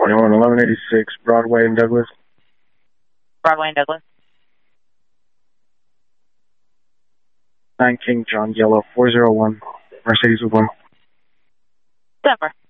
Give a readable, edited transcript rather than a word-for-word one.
21, 1186 Broadway in Douglas. Broadway in Douglas. 9 King John, yellow, 401, Mercedes with 1. Denver.